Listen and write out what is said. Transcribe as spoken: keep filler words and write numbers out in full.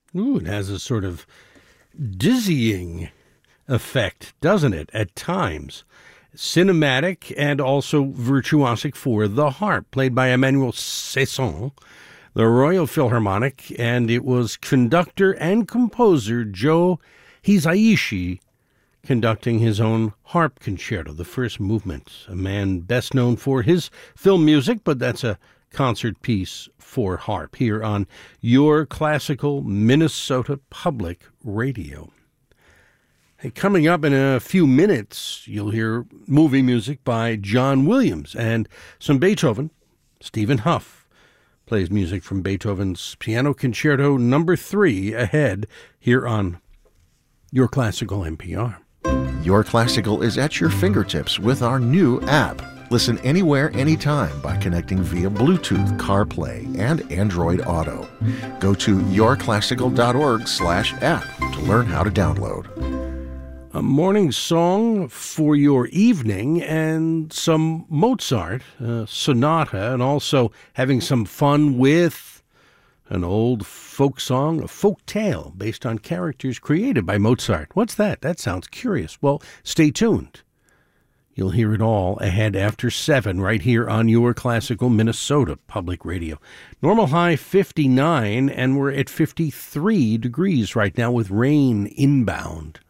Ooh, it has a sort of dizzying effect, doesn't it, at times? Cinematic and also virtuosic for the harp, played by Emmanuel Cesson, the Royal Philharmonic, and it was conductor and composer Joe Hisaishi conducting his own harp concerto, the first movement. A man best known for his film music, but that's a concert piece for harp here on Your Classical Minnesota Public Radio. Hey, coming up in a few minutes, you'll hear movie music by John Williams and some Beethoven. Stephen Huff plays music from Beethoven's Piano Concerto Number Three ahead here on Your Classical N P R. Your Classical is at your fingertips with our new app. Listen anywhere, anytime by connecting via Bluetooth, CarPlay, and Android Auto. Go to yourclassical.org slash app to learn how to download. A morning song for your evening and some Mozart, a sonata, and also having some fun with an old folk song, a folk tale based on characters created by Mozart. What's that? That sounds curious. Well, stay tuned. You'll hear it all ahead after seven right here on Your Classical Minnesota Public Radio. Normal high fifty-nine, and we're at fifty-three degrees right now with rain inbound.